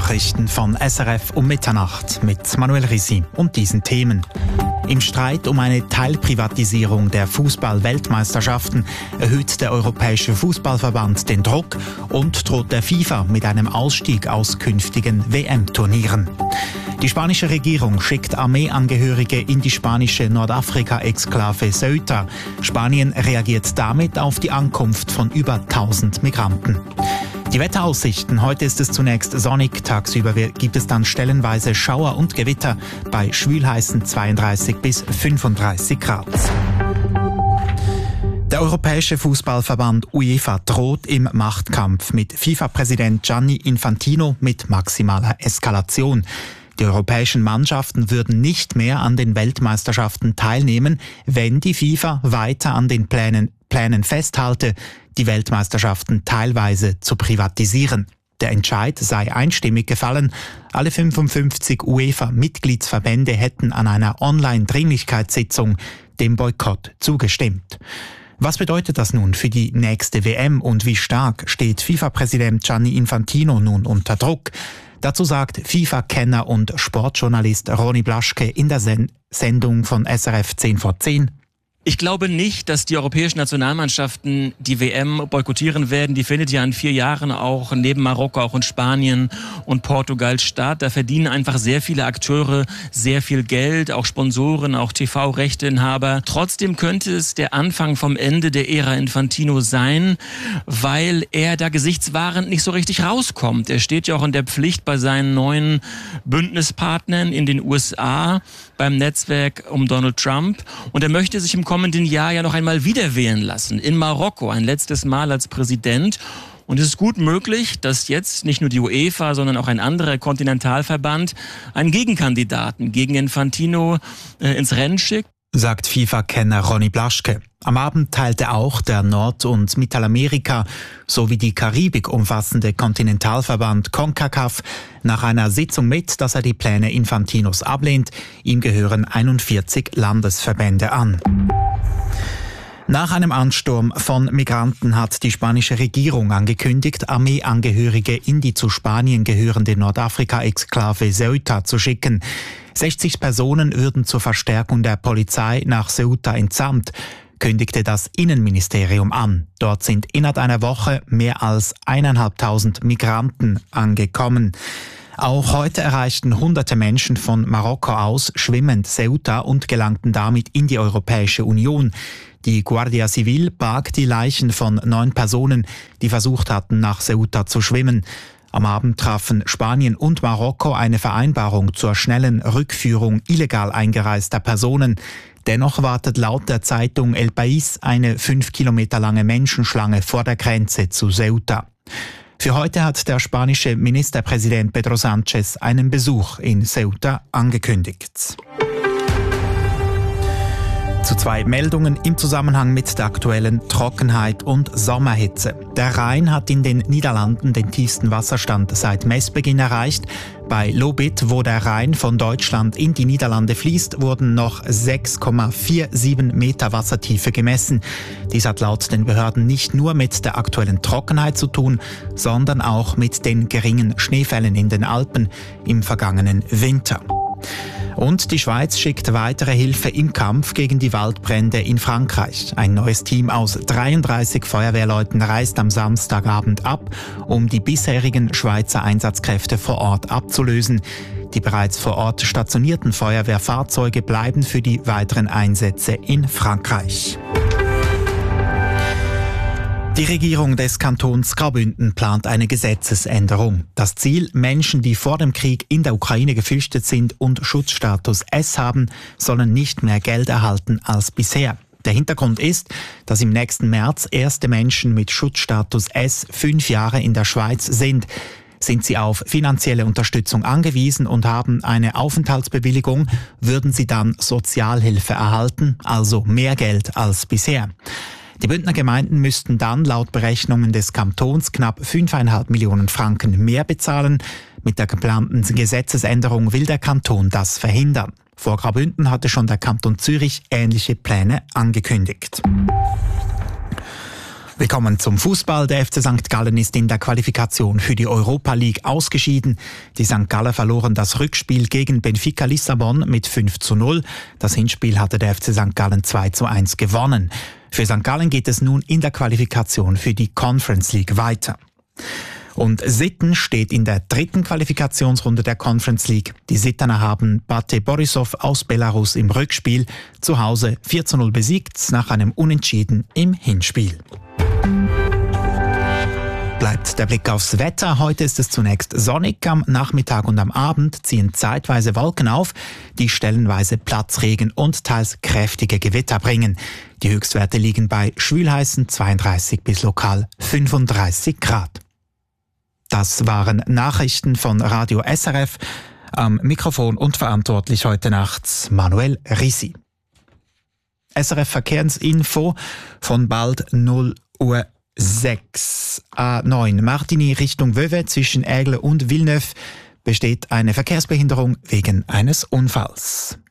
Nachrichten von SRF um Mitternacht mit Manuel Risi und diesen Themen. Im Streit um eine Teilprivatisierung der Fußball-Weltmeisterschaften erhöht der Europäische Fußballverband den Druck und droht der FIFA mit einem Ausstieg aus künftigen WM-Turnieren. Die spanische Regierung schickt Armeeangehörige in die spanische Nordafrika-Exklave Ceuta. Spanien reagiert damit auf die Ankunft von über 1000 Migranten. Die Wetteraussichten. Heute ist es zunächst sonnig. Tagsüber gibt es dann stellenweise Schauer und Gewitter bei schwülheißen 32 bis 35 Grad. Der Europäische Fußballverband UEFA droht im Machtkampf mit FIFA-Präsident Gianni Infantino mit maximaler Eskalation. Die europäischen Mannschaften würden nicht mehr an den Weltmeisterschaften teilnehmen, wenn die FIFA weiter an den Plänen festhalte, die Weltmeisterschaften teilweise zu privatisieren. Der Entscheid sei einstimmig gefallen. Alle 55 UEFA-Mitgliedsverbände hätten an einer Online-Dringlichkeitssitzung dem Boykott zugestimmt. Was bedeutet das nun für die nächste WM und wie stark steht FIFA-Präsident Gianni Infantino nun unter Druck? Dazu sagt FIFA-Kenner und Sportjournalist Ronny Blaschke in der Sendung von SRF 10 vor 10. Ich glaube nicht, dass die europäischen Nationalmannschaften die WM boykottieren werden. Die findet ja in 4 Jahren auch neben Marokko auch in Spanien und Portugal statt. Da verdienen einfach sehr viele Akteure sehr viel Geld, auch Sponsoren, auch TV-Rechteinhaber. Trotzdem könnte es der Anfang vom Ende der Ära Infantino sein, weil er da gesichtswahrend nicht so richtig rauskommt. Er steht ja auch in der Pflicht bei seinen neuen Bündnispartnern in den USA beim Netzwerk um Donald Trump und er möchte sich im kommenden Jahr ja noch einmal wieder wählen lassen, in Marokko, ein letztes Mal als Präsident. Und es ist gut möglich, dass jetzt nicht nur die UEFA, sondern auch ein anderer Kontinentalverband einen Gegenkandidaten gegen Infantino ins Rennen schickt. Sagt FIFA-Kenner Ronny Blaschke. Am Abend teilte auch der Nord- und Mittelamerika sowie die Karibik umfassende Kontinentalverband CONCACAF nach einer Sitzung mit, dass er die Pläne Infantinos ablehnt. Ihm gehören 41 Landesverbände an. Nach einem Ansturm von Migranten hat die spanische Regierung angekündigt, Armeeangehörige in die zu Spanien gehörende Nordafrika-Exklave Ceuta zu schicken. 60 Personen würden zur Verstärkung der Polizei nach Ceuta entsandt, kündigte das Innenministerium an. Dort sind innerhalb einer Woche mehr als 1.500 Migranten angekommen. Auch heute erreichten hunderte Menschen von Marokko aus schwimmend Ceuta und gelangten damit in die Europäische Union. Die Guardia Civil barg die Leichen von 9 Personen, die versucht hatten, nach Ceuta zu schwimmen. Am Abend trafen Spanien und Marokko eine Vereinbarung zur schnellen Rückführung illegal eingereister Personen. Dennoch wartet laut der Zeitung El País eine 5 Kilometer lange Menschenschlange vor der Grenze zu Ceuta. Für heute hat der spanische Ministerpräsident Pedro Sánchez einen Besuch in Ceuta angekündigt. Zu 2 Meldungen im Zusammenhang mit der aktuellen Trockenheit und Sommerhitze. Der Rhein hat in den Niederlanden den tiefsten Wasserstand seit Messbeginn erreicht. Bei Lobith, wo der Rhein von Deutschland in die Niederlande fließt, wurden noch 6,47 Meter Wassertiefe gemessen. Dies hat laut den Behörden nicht nur mit der aktuellen Trockenheit zu tun, sondern auch mit den geringen Schneefällen in den Alpen im vergangenen Winter. Und die Schweiz schickt weitere Hilfe im Kampf gegen die Waldbrände in Frankreich. Ein neues Team aus 33 Feuerwehrleuten reist am Samstagabend ab, um die bisherigen Schweizer Einsatzkräfte vor Ort abzulösen. Die bereits vor Ort stationierten Feuerwehrfahrzeuge bleiben für die weiteren Einsätze in Frankreich. Die Regierung des Kantons Graubünden plant eine Gesetzesänderung. Das Ziel: Menschen, die vor dem Krieg in der Ukraine geflüchtet sind und Schutzstatus S haben, sollen nicht mehr Geld erhalten als bisher. Der Hintergrund ist, dass im nächsten März erste Menschen mit Schutzstatus S 5 Jahre in der Schweiz sind. Sind sie auf finanzielle Unterstützung angewiesen und haben eine Aufenthaltsbewilligung, würden sie dann Sozialhilfe erhalten, also mehr Geld als bisher. Die Bündner Gemeinden müssten dann laut Berechnungen des Kantons knapp 5,5 Millionen Franken mehr bezahlen. Mit der geplanten Gesetzesänderung will der Kanton das verhindern. Vor Graubünden hatte schon der Kanton Zürich ähnliche Pläne angekündigt. Willkommen zum Fußball. Der FC St. Gallen ist in der Qualifikation für die Europa League ausgeschieden. Die St. Galler verloren das Rückspiel gegen Benfica Lissabon mit 5:0. Das Hinspiel hatte der FC St. Gallen 2:1 gewonnen. Für St. Gallen geht es nun in der Qualifikation für die Conference League weiter. Und Sitten steht in der dritten Qualifikationsrunde der Conference League. Die Sittener haben Bate Borisov aus Belarus im Rückspiel zu Hause 4:0 besiegt nach einem Unentschieden im Hinspiel. Bleibt der Blick aufs Wetter. Heute ist es zunächst sonnig. Am Nachmittag und am Abend ziehen zeitweise Wolken auf, die stellenweise Platzregen und teils kräftige Gewitter bringen. Die Höchstwerte liegen bei schwülheißen 32 bis lokal 35 Grad. Das waren Nachrichten von Radio SRF. Am Mikrofon und verantwortlich heute Nacht Manuel Risi. SRF Verkehrsinfo von bald 0:06 A9 Martigny Richtung Vevey zwischen Aigle und Villeneuve besteht eine Verkehrsbehinderung wegen eines Unfalls.